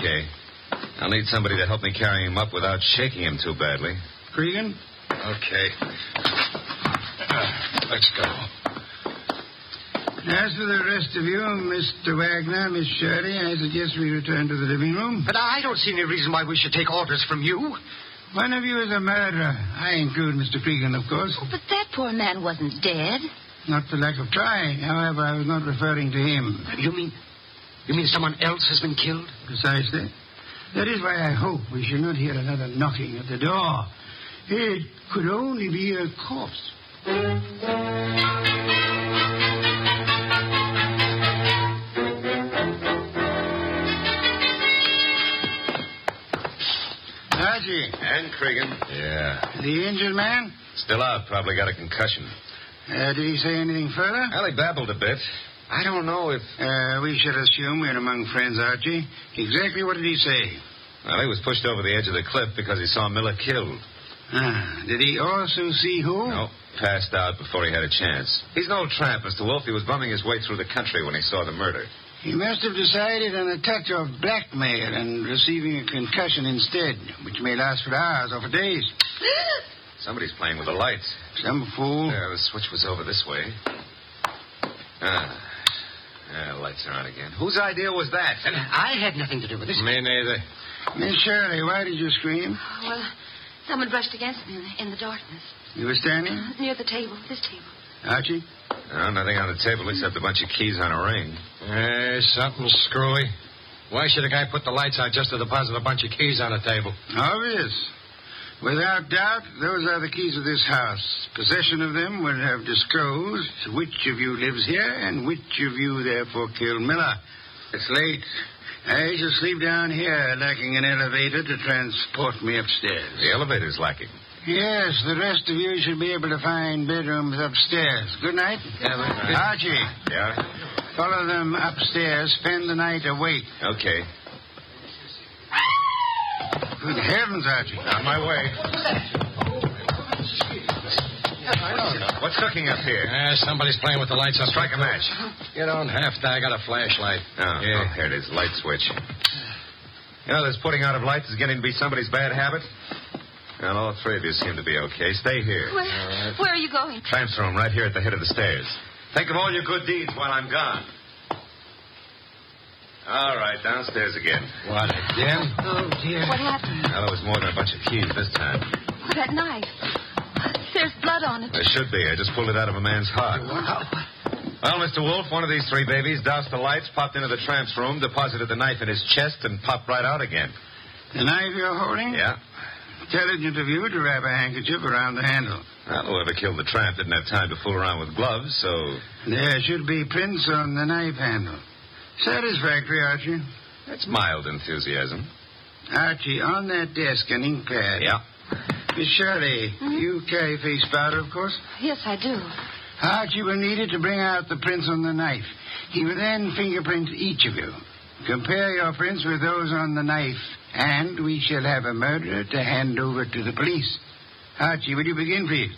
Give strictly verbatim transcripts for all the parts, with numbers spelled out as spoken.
Okay. I'll need somebody to help me carry him up without shaking him too badly. Cregan? Okay. Uh, let's go. As for the rest of you, Mister Wagner, Miss Shirley, I suggest we return to the living room. But I don't see any reason why we should take orders from you. One of you is a murderer. I include Mister Cregan, of course. Oh, but that poor man wasn't dead. Not for lack of trying. However, I was not referring to him. You mean... You mean someone else has been killed? Precisely. That is why I hope we shall not hear another knocking at the door. It could only be a corpse. Archie. And Cregan. Yeah. The injured man? Still out. Probably got a concussion. Uh, did he say anything further? Well, he babbled a bit. I don't know if... Uh, we should assume we're among friends, Archie. Exactly what did he say? Well, he was pushed over the edge of the cliff because he saw Miller killed. Ah, did he also see who? No, passed out before he had a chance. He's no tramp, Mister Wolf. He was bumming his way through the country when he saw the murder. He must have decided on a touch of blackmail and receiving a concussion instead, which may last for hours or for days. Somebody's playing with the lights. Some fool. Yeah, the switch was over this way. Ah. Yeah, the lights are on again. Whose idea was that? And I had nothing to do with this. Me neither. Miss Shirley, why did you scream? Well, someone brushed against me in the, in the darkness. You were standing? Uh, near the table, this table. Archie? No, nothing on the table except a bunch of keys on a ring. Eh, something screwy. Why should a guy put the lights out just to deposit a bunch of keys on a table? Obvious. Without doubt, those are the keys of this house. Possession of them would have disclosed which of you lives here and which of you, therefore, killed Miller. It's late. I shall sleep down here, lacking an elevator to transport me upstairs. The elevator's lacking. Yes, the rest of you should be able to find bedrooms upstairs. Good night. Yeah, good night. Archie. Yeah? Follow them upstairs. Spend the night awake. Okay. Good heavens, Archie. On my way. What's cooking up here? Eh, somebody's playing with the lights up. Strike a match. You don't have to. I got a flashlight. Oh, yeah. oh, here it is. Light switch. You know, this putting out of lights is getting to be somebody's bad habit. Well, all three of you seem to be okay. Stay here. Where, right. where are you going? Tramp's room right here at the head of the stairs. Think of all your good deeds while I'm gone. All right, downstairs again. What, again? Oh, dear. What happened? Well, there was more than a bunch of keys this time. Oh, that knife. There's blood on it. There should be. I just pulled it out of a man's heart. Well, Mister Wolf, one of these three babies doused the lights, popped into the tramp's room, deposited the knife in his chest, and popped right out again. The knife you're holding? Yeah. Intelligent of you to wrap a handkerchief around the handle. Well, whoever killed the tramp didn't have time to fool around with gloves, so... There should be prints on the knife handle. Satisfactory, Archie. That's mild enthusiasm. Archie, on that desk, an ink pad. Yeah. Miss Shirley, Hmm? you carry face powder, of course? Yes, I do. Archie will need it to bring out the prints on the knife. He will then fingerprint each of you. Compare your prints with those on the knife, and we shall have a murderer to hand over to the police. Archie, will you begin, please?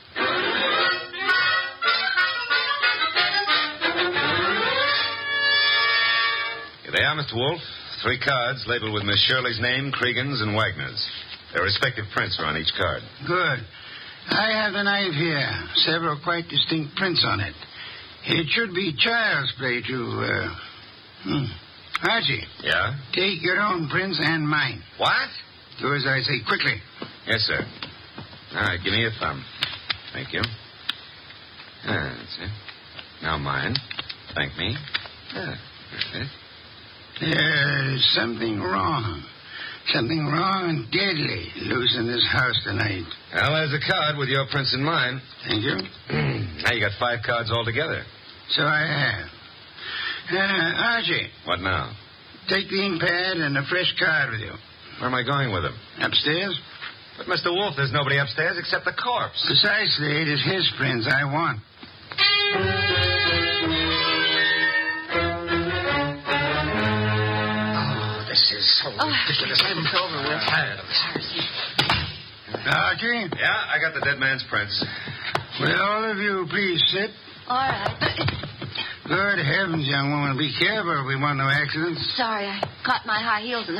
Here they are, Mister Wolf. Three cards labeled with Miss Shirley's name, Cregan's, and Wagner's. Their respective prints are on each card. Good. I have the knife here. Several quite distinct prints on it. It should be child's play to, uh... Hmm. Archie. Yeah? Take your own prints and mine. What? Do as I say, quickly. Yes, sir. All right, give me your thumb. Thank you. Ah, that's it. Now mine. Thank me. Ah, that's it. There's something wrong. Something wrong and deadly loose in this house tonight. Well, there's a card with your prints and mine. Thank you. Now you got five cards altogether. So I have. Uh, Archie. What now? Take the ink pad and a fresh card with you. Where am I going with them? Upstairs? But, Mister Wolf, there's nobody upstairs except the corpse. Precisely. It is his prints I want. Oh, this is so ridiculous. I'm over with. Tired of this. Archie? Yeah, I got the dead man's prints. Will all of you please sit? All right. Good heavens, young woman. Be careful if we want no accidents. Sorry, I caught my high heels in the